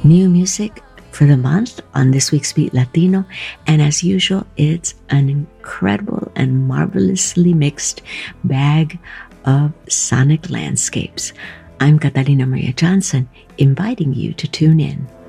New music for the month on this week's Beat Latino, and as usual, it's an incredible and marvelously mixed bag of sonic landscapes. I'm Catalina Maria Johnson, inviting you to tune in.